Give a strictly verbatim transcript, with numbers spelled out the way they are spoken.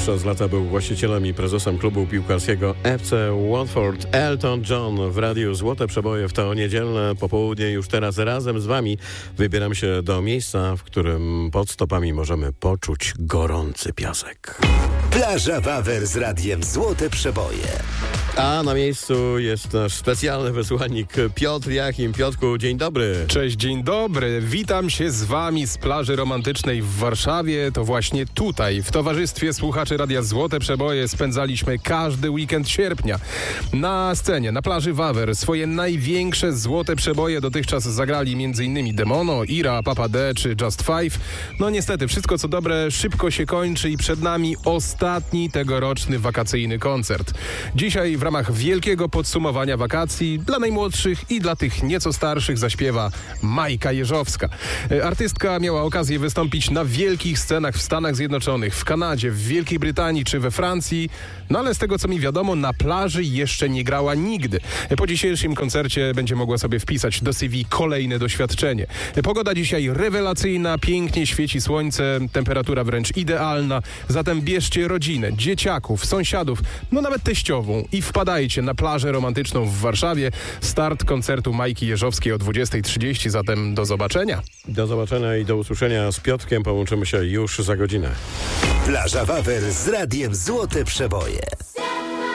Przez lata był właścicielem i prezesem klubu piłkarskiego F C Watford. Elton John w radiu Złote Przeboje w to niedzielne popołudnie. Już teraz razem z wami wybieram się do miejsca, w którym pod stopami możemy poczuć gorący piasek. Plaża Wawer z radiem Złote Przeboje. A na miejscu jest nasz specjalny wysłannik Piotr Jachim. Piotrku, dzień dobry. Cześć, dzień dobry. Witam się z wami z plaży romantycznej w Warszawie. To właśnie tutaj, w towarzystwie słuchaczy Radia Złote Przeboje spędzaliśmy każdy weekend sierpnia. Na scenie, na plaży Wawer swoje największe złote przeboje dotychczas zagrali m.in. Demono, Ira, Papa D czy Just Five. No niestety, wszystko co dobre szybko się kończy i przed nami ostatni tegoroczny wakacyjny koncert. Dzisiaj w ramach wielkiego podsumowania wakacji dla najmłodszych i dla tych nieco starszych zaśpiewa Majka Jeżowska. Artystka miała okazję wystąpić na wielkich scenach w Stanach Zjednoczonych, w Kanadzie, w Wielkiej Brytanii czy we Francji, no ale z tego co mi wiadomo, na plaży jeszcze nie grała nigdy. Po dzisiejszym koncercie będzie mogła sobie wpisać do C V kolejne doświadczenie. Pogoda dzisiaj rewelacyjna, pięknie świeci słońce, temperatura wręcz idealna, zatem bierzcie rodzinę, dzieciaków, sąsiadów, no nawet teściową i wpadajcie na plażę romantyczną w Warszawie. Start koncertu Majki Jeżowskiej o dwudziestej trzydzieści, zatem do zobaczenia. Do zobaczenia i do usłyszenia z Piotrkiem. Połączymy się już za godzinę. Plaża Wawer z radiem Złote Przeboje.